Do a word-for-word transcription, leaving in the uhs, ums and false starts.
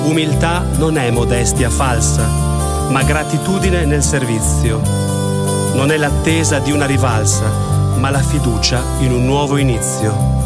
Umiltà non è modestia falsa, ma gratitudine nel servizio. Non è l'attesa di una rivalsa, ma la fiducia in un nuovo inizio.